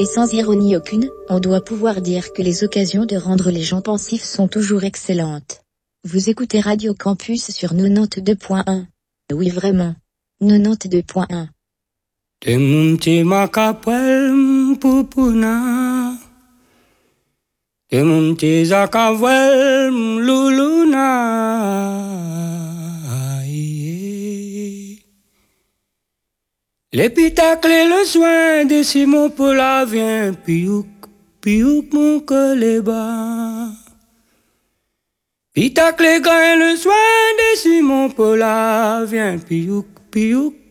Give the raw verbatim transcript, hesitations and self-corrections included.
Et sans ironie aucune, on doit pouvoir dire que les occasions de rendre les gens pensifs sont toujours excellentes. Vous écoutez Radio Campus sur quatre-vingt-douze point un. Oui vraiment. quatre-vingt-douze point un. Te munti makapwel pupuna Te munti zakawel luluna L'épitacle et le soin de Simon Paula vient piouk, piouk mon coleba. Pitacle et le soin de Simon Paula vient piouk, piouk